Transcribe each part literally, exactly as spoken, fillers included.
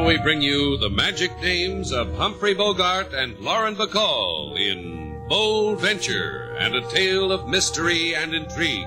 We bring you the magic names of Humphrey Bogart and Lauren Bacall in Bold Venture and a Tale of Mystery and Intrigue.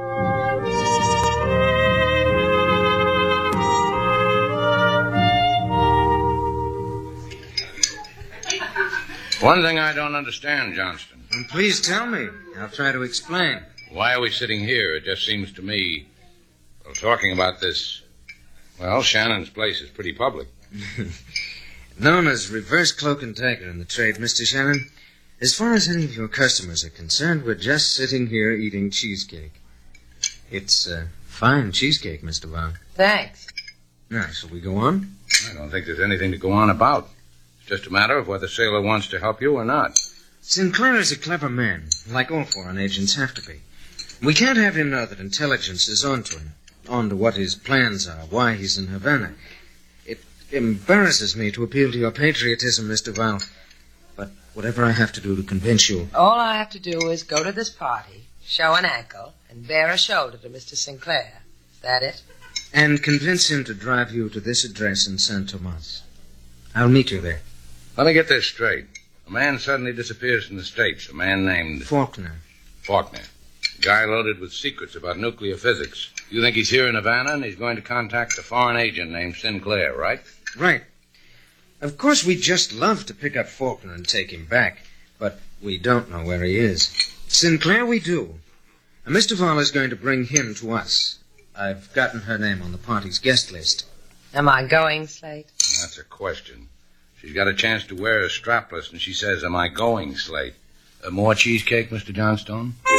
One thing I don't understand, Johnston. And please tell me. I'll try to explain. Why are we sitting here? It just seems to me, well, talking about this, well, Shannon's place is pretty public. Known as reverse cloak and dagger in the trade, Mister Shannon, as far as any of your customers are concerned, we're just sitting here eating cheesecake. It's uh, fine cheesecake, Mister Vaughn. Thanks. Now, shall we go on? I don't think there's anything to go on about. It's just a matter of whether Sailor wants to help you or not. Sinclair is a clever man, like all foreign agents have to be. We can't have him know that intelligence is onto him, onto what his plans are, why he's in Havana. It embarrasses me to appeal to your patriotism, Mister Val, but whatever I have to do to convince you... All I have to do is go to this party, show an ankle, and bare a shoulder to Mister Sinclair. Is that it? And convince him to drive you to this address in San Tomas. I'll meet you there. Let me get this straight. A man suddenly disappears from the States. A man named... Faulkner. Faulkner. A guy loaded with secrets about nuclear physics. You think he's here in Havana and he's going to contact a foreign agent named Sinclair, right? Right. Of course, we'd just love to pick up Faulkner and take him back, but we don't know where he is. Sinclair we do. And Mister Val is going to bring him to us. I've gotten her name on the party's guest list. Am I going, Slate? That's a question. She's got a chance to wear a strapless, and she says, am I going, Slate? Uh, more cheesecake, Mister Johnstone?